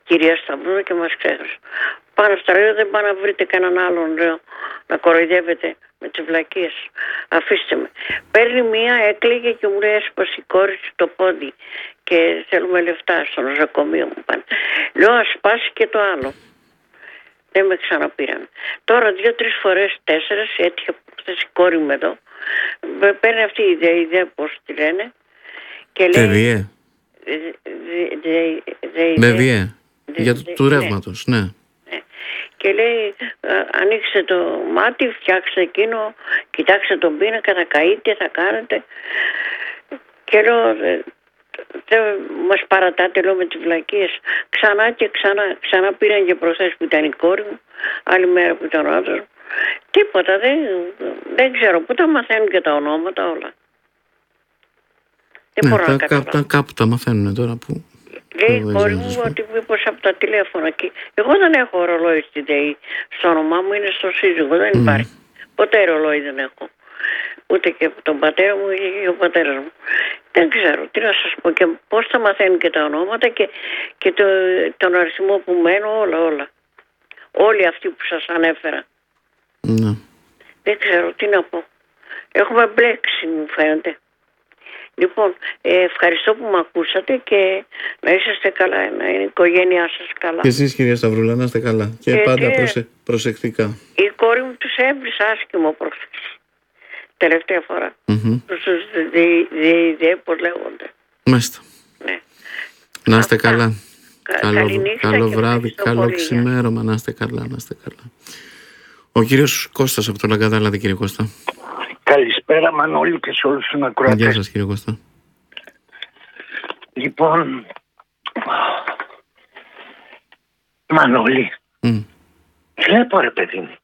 κυρία Σταυρού και μας ξέχασε. Πάνω στα λέω, δεν πάνε να βρείτε κανέναν άλλον, λέω, να κοροϊδεύετε με τις βλακίες. Αφήστε με. Παίρνει μία, έκλαιγε και μου λέει έσπασε η κόρη του το πόδι και θέλουμε λεφτά στο νοσοκομείο μου πάνε. Λέω ας σπάσει και το άλλο. Δεν με ξαναπήραν. Τώρα 2-3 φορές, 4, έτυχε χθες η κόρη μου εδώ. Παίρνει αυτή η ιδέα πώς τη λένε. Και λέει... ΔΕΔΙΕ. Για του ρεύματος, ναι. Και λέει ανοίξτε το μάτι, φτιάξτε εκείνο, κοιτάξτε τον πίνακα, θα καείτε, θα κάνετε. Και λέω δεν μας παρατάτε, λέω, με τις βλακίες. Ξανά και ξανά πήραν και προχθές που ήταν η κόρη μου, άλλη μέρα που ήταν ο άντρας μου. Τίποτα, δεν ξέρω πού τα μαθαίνουν και τα ονόματα όλα. Δεν μπορώ να καταλάβω. Κάπου τα μαθαίνουν τώρα που... Λέει η κόρη μου ότι μήπως από τα τηλέφωνα. Και εγώ δεν έχω ρολόι στη ΔΕΗ. Στο όνομά μου είναι στο σύζυγο, δεν υπάρχει. Ποτέ ρολόι δεν έχω. Ούτε και από τον πατέρα μου ή ο πατέρας μου. Δεν ξέρω τι να σας πω και πώς θα μαθαίνουν και τα ονόματα και τον αριθμό που μένω, όλα. Όλοι αυτοί που σας ανέφερα. Ναι. Δεν ξέρω τι να πω. Έχουμε μπλέξει, μου φαίνεται. Λοιπόν, ευχαριστώ που με ακούσατε και να είσαστε καλά, να είναι η οικογένειά σας καλά. Και εσείς, κυρία Σταυρούλα, να είστε καλά. Και πάντα προσεκτικά. Η κόρη μου τους έβρισα άσχημο προχθές. Τελευταία φορά. Τους ΔΕΔΙΕ, πώς λέγονται. Μάλιστα. Ναι. Να είστε καλά. Καλό βράδυ, καλό πολύ, ξημέρωμα. Να είστε καλά, να είστε καλά. Ο κύριος Κώστας από το Λαγκαδάλαδη, κύριε Κώστα. Καλησπέρα Μανώλη και σε όλους τους ακροατές. Γεια σας, κύριε Κώστα. Λοιπόν, Μανώλη, βλέπω ρε παιδί μου.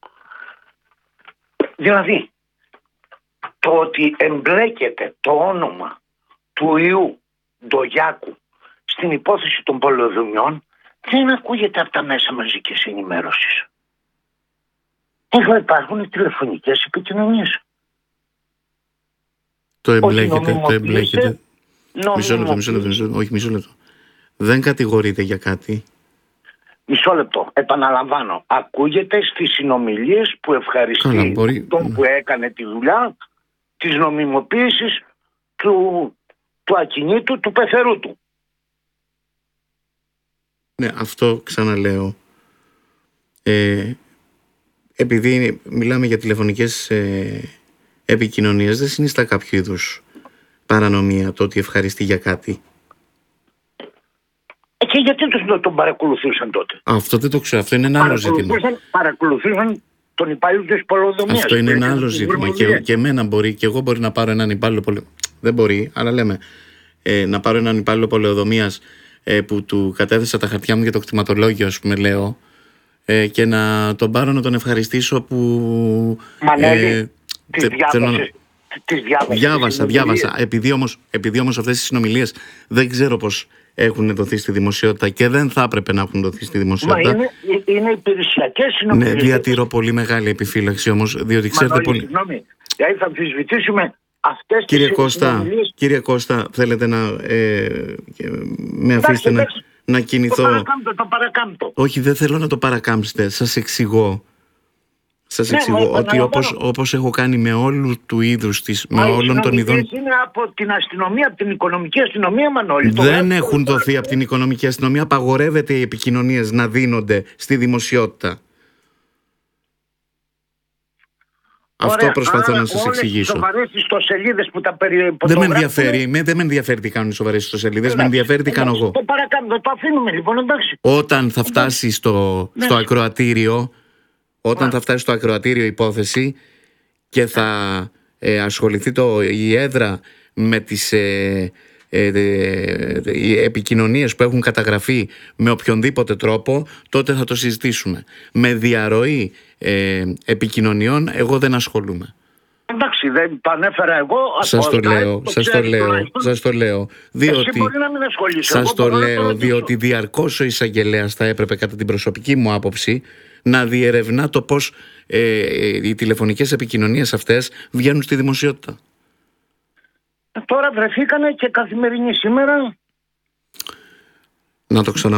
Δηλαδή, το ότι εμπλέκεται το όνομα του ιού Ντογιάκου στην υπόθεση των πολεοδομιών δεν ακούγεται από τα μέσα μαζικής ενημέρωσης. Εδώ υπάρχουν τηλεφωνικές επικοινωνίες. Το εμπλέκεται. Μισό λεπτό. Δεν κατηγορείται για κάτι. Μισό λεπτό. Επαναλαμβάνω. Ακούγεται στις συνομιλίες που ευχαριστεί τον που έκανε τη δουλειά της νομιμοποίησης του ακινήτου, του πεθερού του. Ναι, αυτό ξαναλέω. Επειδή μιλάμε για τηλεφωνικές επικοινωνίες, δεν συνιστά κάποιο είδους παρανομία το ότι ευχαριστεί για κάτι. Και γιατί τον παρακολουθούσαν τότε? Αυτό δεν το ξέρω, αυτό είναι ένα άλλο ζήτημα. Παρακολουθούσαν τον υπάλληλο της πολεοδομίας. Αυτό είναι ένα άλλο ζήτημα και εμένα μπορεί, και εγώ μπορεί να πάρω έναν υπάλληλο δεν μπορεί, αλλά λέμε να πάρω έναν υπάλληλο πολεοδομίας που του κατέθεσα τα χαρτιά μου για το κτηματολόγιο, ας πούμε, λέω, και να τον πάρω να τον ευχαριστήσω που... Μανώλη, Διάβασα. Επειδή όμως αυτές τις συνομιλίες δεν ξέρω πώς έχουν δοθεί στη δημοσιότητα και δεν θα έπρεπε να έχουν δοθεί στη δημοσιότητα. Είναι υπηρεσιακές συνομιλίες. Ναι, διατηρώ πολύ μεγάλη επιφύλαξη όμως, διότι ξέρετε πολύ... Συγγνώμη, δηλαδή θα αμφισβητήσουμε αυτές τις συνομιλίες. Κύριε Κώστα, θέλετε να με αφήσετε να κινηθώ? Το παρακάμπτω. Όχι, δεν θέλω να το παρακάμψετε. Σας εξηγώ ότι όπως έχω κάνει με όλου του είδους με όλων των ειδών. Είναι από την αστυνομία, από την οικονομική αστυνομία, Μανώλη. Δεν έχουν δοθεί από την οικονομική αστυνομία. Απαγορεύεται οι επικοινωνίες να δίνονται στη δημοσιότητα. Αυτό προσπαθώ να σας εξηγήσω. Σοβαρές ιστοσελίδες που τα δεν με ενδιαφέρει τι κάνουν οι σοβαρές ιστοσελίδες, με ενδιαφέρει τι κάνω εγώ. Το αφήνουμε λοιπόν, εντάξει. Όταν θα φτάσει στο ακροατήριο, θα φτάσει στο ακροατήριο υπόθεση και θα ασχοληθεί η έδρα με τις οι επικοινωνίες που έχουν καταγραφεί με οποιονδήποτε τρόπο, τότε θα το συζητήσουμε. Με διαρροή επικοινωνιών εγώ δεν ασχολούμαι. Εντάξει, δεν το ανέφερα εγώ. Σας το λέω. Διότι διαρκώς ο εισαγγελέας θα έπρεπε, κατά την προσωπική μου άποψη, να διερευνά το πώς οι τηλεφωνικές επικοινωνίες αυτές βγαίνουν στη δημοσιότητα. Τώρα βρεθήκανε και καθημερινή σήμερα. Να το